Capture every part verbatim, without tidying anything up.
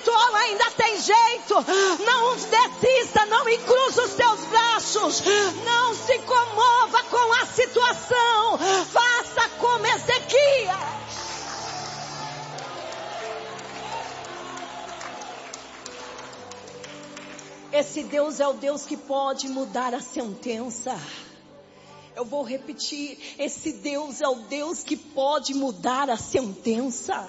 espiritual ainda tem jeito. Não desista, não encruza os teus braços. Não se comova com a situação. Faça como Ezequias. Esse Deus é o Deus que pode mudar a sentença. Eu vou repetir, esse Deus é o Deus que pode mudar a sentença.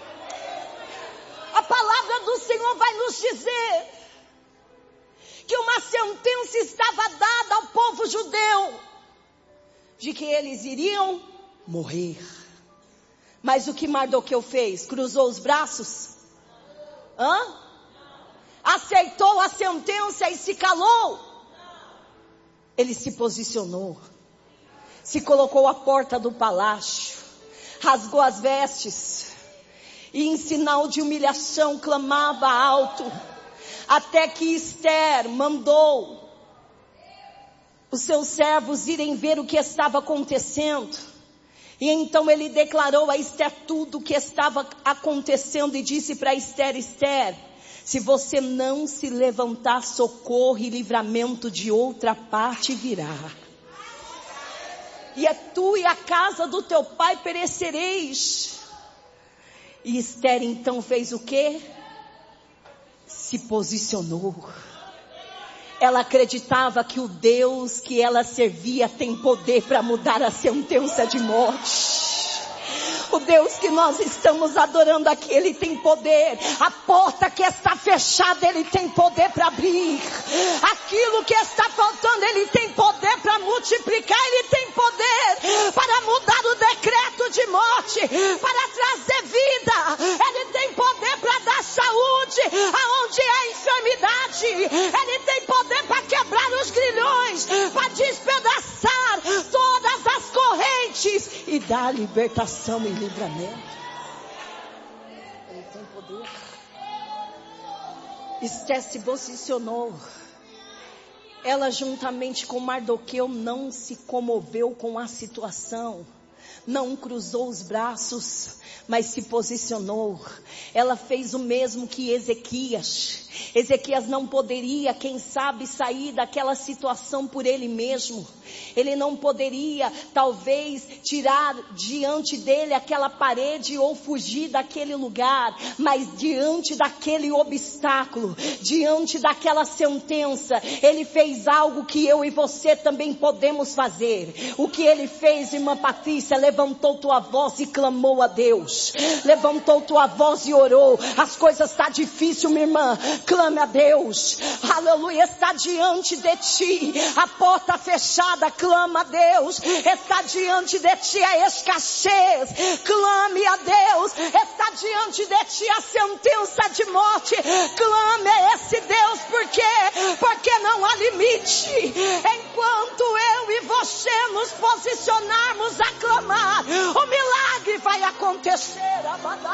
A palavra do Senhor vai nos dizer que uma sentença estava dada ao povo judeu, de que eles iriam morrer. Mas o que Mardoqueu fez? Cruzou os braços? Hã? Aceitou a sentença e se calou? Ele se posicionou. Se colocou à porta do palácio, rasgou as vestes e em sinal de humilhação clamava alto, até que Ester mandou os seus servos irem ver o que estava acontecendo. E então ele declarou a Ester tudo o que estava acontecendo e disse para Ester: Ester, se você não se levantar, socorro e livramento de outra parte virá. E é tu e a casa do teu pai perecereis. E Ester então fez o quê? Se posicionou. Ela acreditava que o Deus que ela servia tem poder para mudar a sentença de morte. O Deus que nós estamos adorando aqui, Ele tem poder. A porta que está fechada, Ele tem poder para abrir. Aquilo que está faltando, Ele tem poder para multiplicar. Ele tem poder para mudar o decreto de morte, para trazer vida. Ele tem poder para dar saúde aonde há enfermidade. Ele tem poder para quebrar os grilhões, para despedaçar todas as correntes e dar libertação e livramento. Ele tem poder. Ester se posicionou. Ela, juntamente com Mardoqueu, não se comoveu com a situação, não cruzou os braços, mas se posicionou. Ela fez o mesmo que Ezequias. Ezequias não poderia, quem sabe, sair daquela situação por ele mesmo. Ele não poderia, talvez, tirar diante dele aquela parede ou fugir daquele lugar. Mas diante daquele obstáculo, diante daquela sentença, ele fez algo que eu e você também podemos fazer. O que ele fez, irmã Patrícia? Levantou tua voz e clamou a Deus. Levantou tua voz e orou. As coisas estão difíceis, minha irmã. Clame a Deus. Aleluia. Está diante de ti a porta fechada. Clama a Deus. Está diante de ti a escassez. Clame a Deus. Está diante de ti a sentença de morte. Clame a esse Deus. Por quê? Porque não há limite. Enquanto eu e você nos posicionarmos a clamar, o milagre vai acontecer.